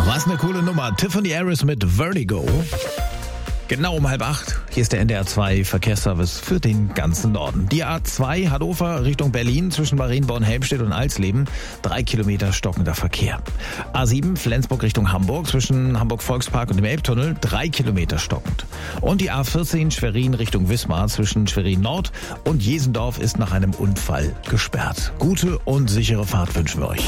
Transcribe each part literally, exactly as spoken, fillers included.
Was eine coole Nummer. Tiffany Harris mit Vertigo. Genau um halb acht. Hier ist der N D R zwei Verkehrsservice für den ganzen Norden. Die A zwei Hannover Richtung Berlin zwischen Marienborn, Helmstedt und Alsleben. Drei Kilometer stockender Verkehr. A sieben Flensburg Richtung Hamburg zwischen Hamburg Volkspark und dem Elbtunnel. Drei Kilometer stockend. Und die A vierzehn Schwerin Richtung Wismar zwischen Schwerin Nord und Jesendorf ist nach einem Unfall gesperrt. Gute und sichere Fahrt wünschen wir euch.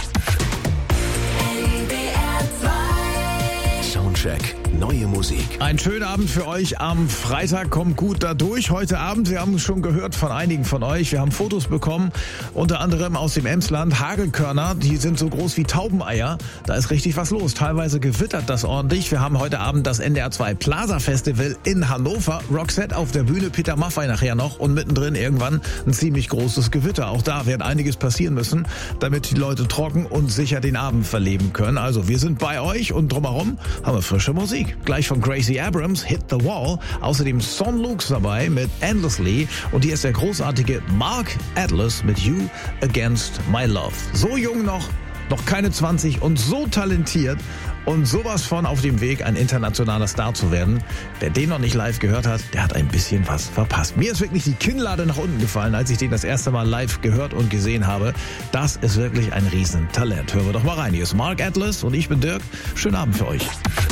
Soundcheck. Neue Musik. Ein schöner Abend für euch am Freitag. Kommt gut da durch. Heute Abend, wir haben es schon gehört von einigen von euch. Wir haben Fotos bekommen, unter anderem aus dem Emsland. Hagelkörner, die sind so groß wie Taubeneier. Da ist richtig was los. Teilweise gewittert das ordentlich. Wir haben heute Abend das N D R zwei Plaza Festival in Hannover. Roxette auf der Bühne, Peter Maffay nachher noch und mittendrin irgendwann ein ziemlich großes Gewitter. Auch da wird einiges passieren müssen, damit die Leute trocken und sicher den Abend verleben können. Also wir sind bei euch und drumherum haben wir frische Musik. Gleich von Gracie Abrams, Hit the Wall. Außerdem Son Lukes dabei mit Endlessly. Und hier ist der großartige Mark Atlas mit You Against My Love. So jung noch, noch keine zwanzig und so talentiert und sowas von auf dem Weg, ein internationaler Star zu werden. Wer den noch nicht live gehört hat, der hat ein bisschen was verpasst. Mir ist wirklich die Kinnlade nach unten gefallen, als ich den das erste Mal live gehört und gesehen habe. Das ist wirklich ein Riesentalent. Hören wir doch mal rein. Hier ist Mark Atlas und ich bin Dirk. Schönen Abend für euch.